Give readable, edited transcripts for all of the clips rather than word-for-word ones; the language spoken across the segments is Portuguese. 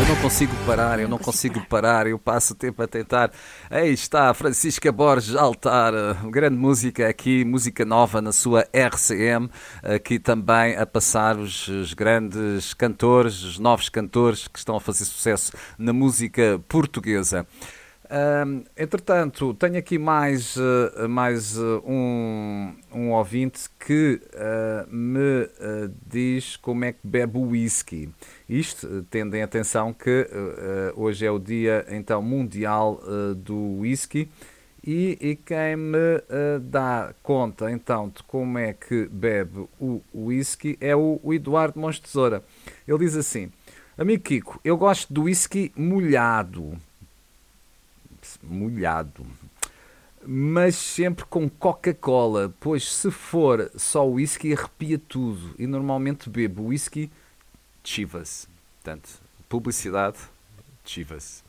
Eu não consigo parar, eu passo o tempo a tentar. Aí está, Francisca Borges Altar, grande música aqui, música nova na sua RCM, aqui também a passar os grandes cantores, os novos cantores que estão a fazer sucesso na música portuguesa. Entretanto, tenho aqui mais um ouvinte que me diz como é que bebe o whisky. Isto, tendo em atenção que hoje é o dia então, mundial do whisky e quem me dá conta então de como é que bebe o whisky é o Eduardo Mons Tesoura. Ele diz assim: amigo Kiko, eu gosto do whisky molhado, mas sempre com Coca-Cola, pois se for só whisky arrepia tudo e normalmente bebo whisky Chivas. Portanto, publicidade Chivas.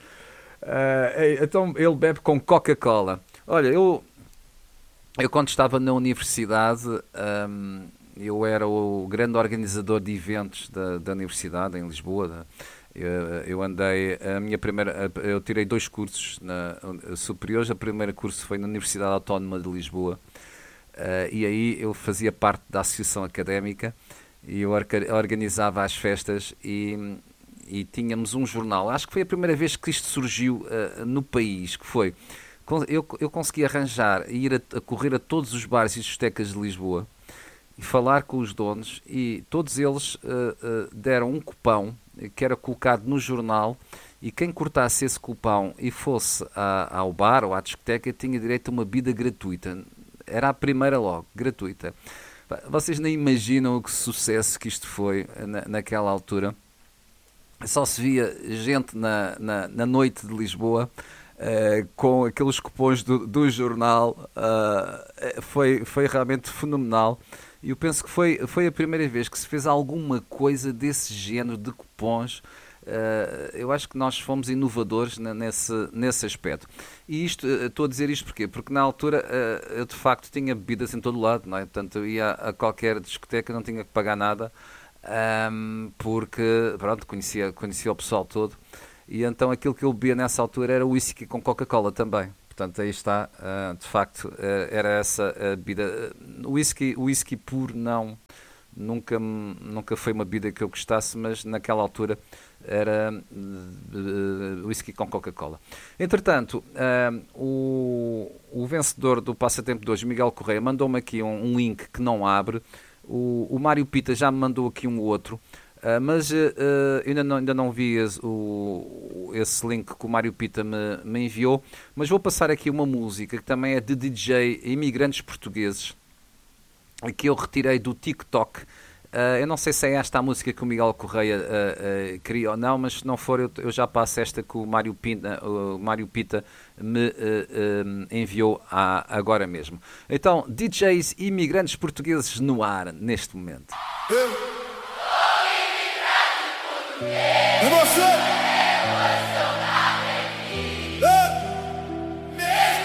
Então ele bebe com Coca-Cola. Olha, eu quando estava na universidade, eu era o grande organizador de eventos da universidade em Lisboa. Eu andei, eu tirei 2 cursos superiores. O primeiro curso foi na Universidade Autónoma de Lisboa, e aí eu fazia parte da associação académica e eu organizava as festas e tínhamos um jornal. Acho que foi a primeira vez que isto surgiu no país, que foi, eu consegui arranjar e ir a correr a todos os bares e discotecas de Lisboa e falar com os donos, e todos eles deram um cupão que era colocado no jornal, e quem cortasse esse cupão e fosse ao bar ou à discoteca tinha direito a uma bebida gratuita. Era a primeira logo, gratuita. Vocês nem imaginam o sucesso que isto foi naquela altura. Só se via gente na noite de Lisboa com aqueles cupons do jornal. Foi realmente fenomenal. E eu penso que foi a primeira vez que se fez alguma coisa desse género de cupons. Eu acho que nós fomos inovadores nesse aspecto. E estou a dizer isto porquê? Porque na altura eu de facto tinha bebidas em todo lado, não é? Portanto, eu ia a qualquer discoteca, não tinha que pagar nada, porque pronto, conhecia o pessoal todo. E então aquilo que eu bebia nessa altura era whisky com Coca-Cola também. Portanto, aí está, de facto, era essa a bebida. O whisky puro nunca foi uma bebida que eu gostasse, mas naquela altura era whisky com Coca-Cola. Entretanto, o vencedor do Passatempo de hoje, Miguel Correia, mandou-me aqui um link que não abre. O Mário Pita já me mandou aqui um outro. Mas ainda não vi esse link que o Mário Pita me enviou, mas vou passar aqui uma música que também é de DJ imigrantes portugueses, que eu retirei do TikTok. Eu não sei se é esta a música que o Miguel Correia queria ou não, mas se não for eu já passo esta que o Mário Pita me enviou agora mesmo. Então, DJs imigrantes portugueses no ar neste momento. E você?